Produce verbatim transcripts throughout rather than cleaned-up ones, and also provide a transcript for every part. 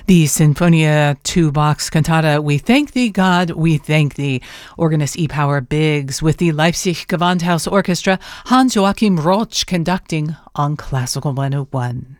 The Sinfonia two-box cantata, We Thank Thee, God, We Thank Thee. Organist E. Power Biggs with the Leipzig Gewandhaus Orchestra, Hans Joachim Roch conducting on Classical one oh one.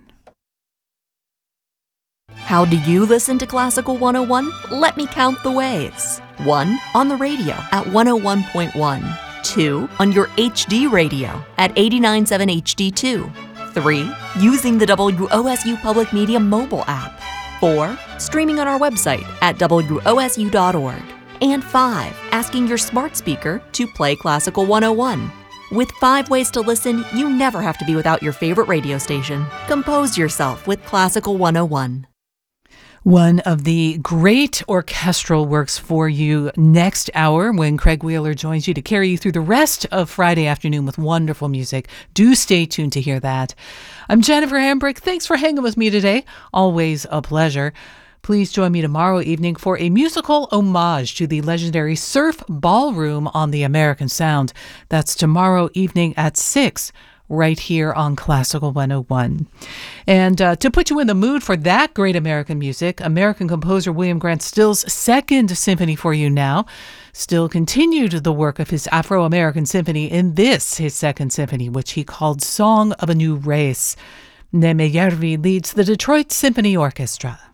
How do you listen to Classical one oh one? Let me count the ways. one. On the radio at one oh one point one. two. On your H D radio at eighty-nine point seven H D two. three. Using the W O S U Public Media mobile app. four. Streaming on our website at W O S U dot org. And five. Asking your smart speaker to play Classical one oh one. With five ways to listen, you never have to be without your favorite radio station. Compose yourself with Classical one oh one. One of the great orchestral works for you next hour when Craig Wheeler joins you to carry you through the rest of Friday afternoon with wonderful music. Do stay tuned to hear that. I'm Jennifer Hambrick. Thanks for hanging with me today. Always a pleasure. Please join me tomorrow evening for a musical homage to the legendary Surf Ballroom on the American Sound. That's tomorrow evening at six. Right here on Classical one oh one. And uh, to put you in the mood for that great American music, American composer William Grant Still's second symphony for you now. Still continued the work of his Afro-American symphony in this, his second symphony, which he called Song of a New Race. Neme Järvi leads the Detroit Symphony Orchestra.